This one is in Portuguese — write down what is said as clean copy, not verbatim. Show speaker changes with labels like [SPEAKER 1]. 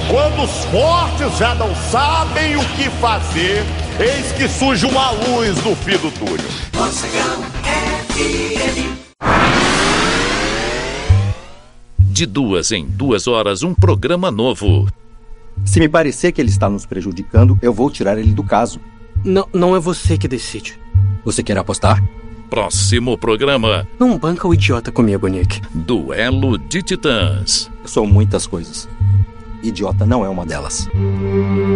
[SPEAKER 1] Quando os fortes já não sabem o que fazer, eis que surge uma luz no fim do túnel.
[SPEAKER 2] Mocegão FM.
[SPEAKER 3] De 2 em 2 horas, um programa novo.
[SPEAKER 4] Se me parecer que ele está nos prejudicando, eu vou tirar ele do caso.
[SPEAKER 5] Não é você que decide.
[SPEAKER 4] Você quer apostar?
[SPEAKER 3] Próximo programa.
[SPEAKER 5] Não banca o idiota comigo, Nick.
[SPEAKER 3] Duelo de Titãs.
[SPEAKER 4] Eu sou muitas coisas. Idiota não é uma delas.